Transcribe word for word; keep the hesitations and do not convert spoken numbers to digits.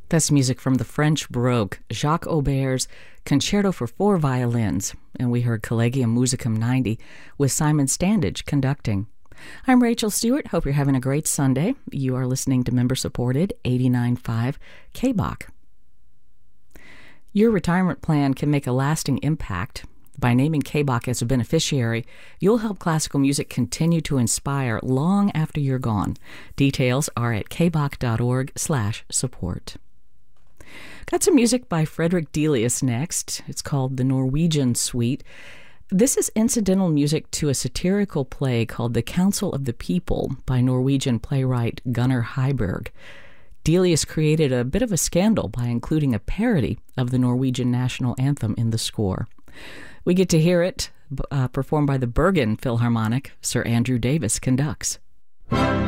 That's music from the French Baroque, Jacques Auber's Concerto for Four Violins, and we heard Collegium Musicum ninety with Simon Standage conducting. I'm Rachel Stewart. Hope you're having a great Sunday. You are listening to member-supported eighty-nine point five K B O C. Your retirement plan can make a lasting impact. By naming K B O C as a beneficiary, you'll help classical music continue to inspire long after you're gone. Details are at kboc.org slash support. Got some music by Frederick Delius next. It's called The Norwegian Suite. This is incidental music to a satirical play called The Council of the People by Norwegian playwright Gunnar Heiberg. Delius created a bit of a scandal by including a parody of the Norwegian national anthem in the score. We get to hear it uh, performed by the Bergen Philharmonic. Sir Andrew Davis conducts.